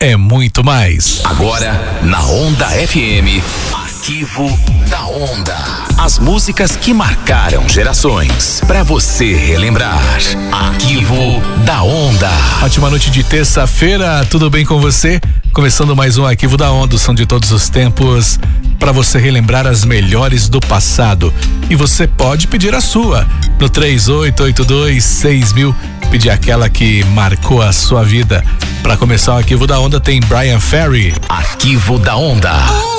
é muito mais. Agora, na Onda FM, Arquivo da Onda. As músicas que marcaram gerações. Pra você relembrar. Arquivo da Onda. Ótima noite de terça-feira, tudo bem com você? Começando mais um Arquivo da Onda, o som de todos os tempos, para você relembrar as melhores do passado. E você pode pedir a sua no 38826000, pedir aquela que marcou a sua vida. Para começar o Arquivo da Onda tem Bryan Ferry. Arquivo da Onda.